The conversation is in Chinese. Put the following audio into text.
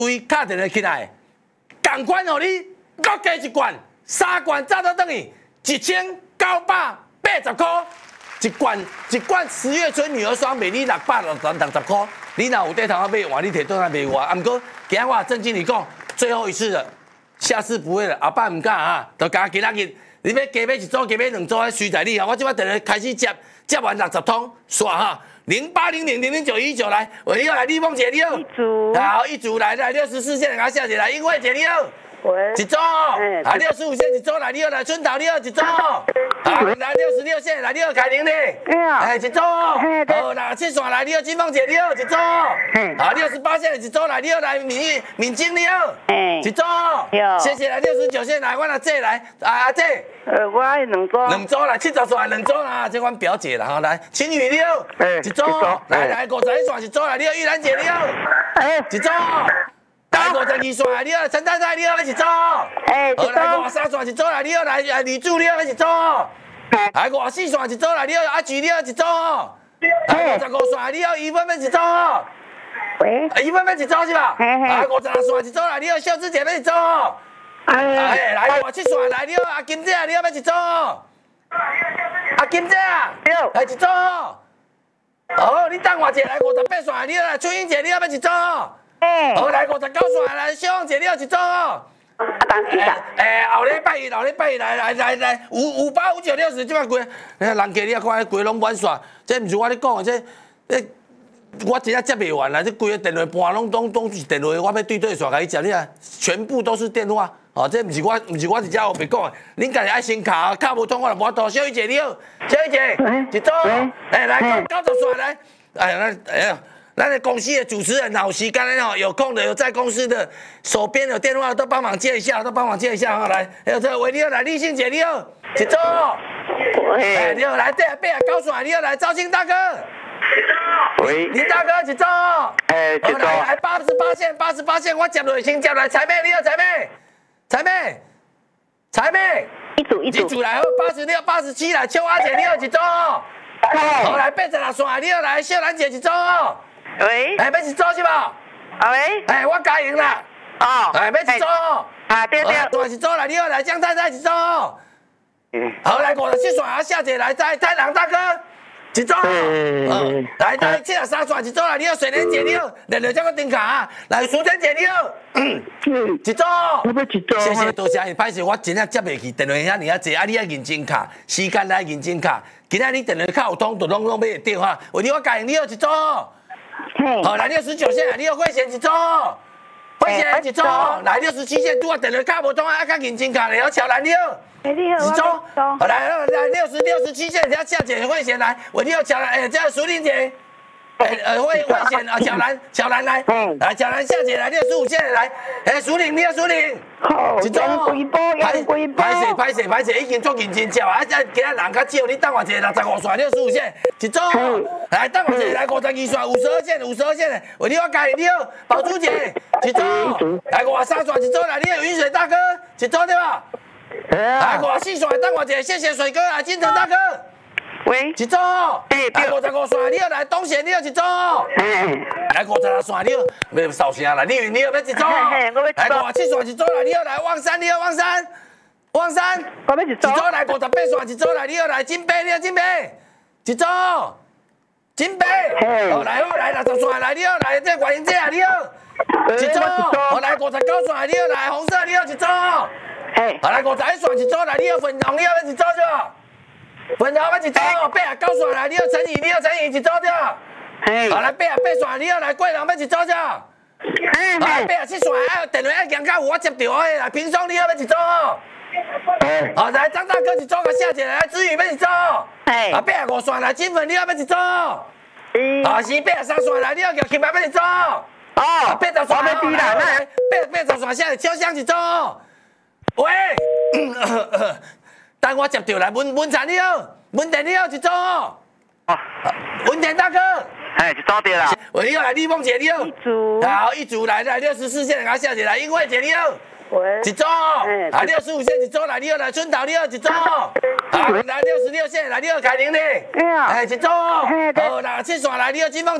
位敲电话起来，同款互你搁加一罐，3罐早都等于1980块，一罐10月春女儿霜卖你660块，你若有底头买，换你摕倒来卖我。啊，毋过今仔我郑经理讲，最后一次了，下次不会了，后摆唔敢啊，就加今仔日。你要加买一组，加买2组，随在你啊！我即摆电话开始接完60通，煞哈0800000919来，喂，你好，来立丰姐你好，好一组来64线，给我下姐来，英惠姐你好， 喂， 一组，啊65线一组来，你好来春桃你好一组，好来66线来你好凯玲你，哎一组，好67线来你好金凤姐你好一组，好68线一组来你好来敏晶你好，一组，谢谢来69线来，我来这来阿姐。 我爱2组 ，2组来70线2组啦，这阮表姐啦，吼来，青雨你好，一组，来51线一组来，你好玉兰姐你好，一组，来52线你好陈太太你好一组，好来53线一组来，你好来吕柱你好一组，来54线一组来，你好阿菊你好一组，来55线你好一分一组， 喂， 一分一组是吧？来56线一组来，你好秀芝姐妹一组。来57线来了，阿金姐你要一组？阿金姐，来一组。好，你等我一下来58线你来春英姐你要一组？好来59线来小王姐你要一组？后礼拜一来58、59、60即摆过，人家你啊看规拢满线，这毋是我咧讲的，这我真正接袂完啦！这规个电话盘拢是电话，我要对线甲伊接，你啊，全部都是电话。哦，这毋是我伫遮后面讲的，恁家己爱先卡无通我就无多。小雨姐你好，小雨姐，一组，来90线来，咱的公司的主持人有时间的哦，有空的有在公司的，手边有电话都帮忙接一下哈，来，还有这喂你好，来立信姐你好，一组，你好来对啊89线你好来赵庆大哥。 喂， 林大哥一组， 一组， 来88线，我接落先接来，彩妹你好，彩妹，一组来好，86、87来，秋华姐你好一组，好来86线你好来，秀兰姐一组， 喂， 要一组是吧？ 喂， 我加赢啦，要一组， 对， 大一组来，你好来江太太一组，好来57线夏姐来，太郎大哥。一组，来73线一组来，你好水莲姐你好，连着这个顶卡啊，来苏珍姐你好，一组，谢谢多谢，歹势我真正接袂起电话遐尔啊济，啊你爱认真卡，时间来认真卡，今仔你电话卡有通，就拢买会到哈，为你我教你好一组，好来69线，你好慧贤一组，慧贤一组，来67线拄啊电话卡无通啊，较认真卡了，乔兰你好。 你好， 一组，好来67线，要夏姐慧贤来，我你好乔兰，这淑玲姐，慧贤啊，乔兰来，来乔兰夏姐来65线来，淑玲你好淑玲，一组，歹势，已经足认真接啊，今仔人较少，你等我一下65线65线，一组，来等我一下来52线52线，我你好嘉玲你好，宝珠姐，一组，来53线一组来，你好云水大哥，一组对吧？来54线，等我一下，谢谢水哥来，金城大哥， 喂， 一组，来55线，你好来东贤，你好一组，来56线，你好，要扫声啦，丽云你好要一组，来57线一组来，你好来汪山，你好汪山， 我要一组， 来58线一组来，你好来金杯，你好金杯，一组，金杯，好来60线来，你好来这观音姐啊，你好，一组，好来59线，你好来红色，你好一组。好来51线一组来，你好粉红，你好要一组是吧？粉红要一组，89线来，你好陈怡，你好陈怡一组对吧？好来88线，你好来桂龙要一组是吧？好来87线，电话要行到有我接到的来，平松你好要一组。好来张大哥一组，甲夏姐来，子宇要一组。85线来，金粉你好要一组。是83线来，你好叫金牌要一组。80线来，80线下来超香一组。喂，等我接到来，文产你好，文田你好一组，文田大哥， 一组对啦， 喂你好来，立凤姐你好，好一组来64线，甲夏姐来，英惠姐你好，一组，65线一组来，你好来春桃你好一组，来66线来，你好凯玲你，一组，好67线来，你好金凤。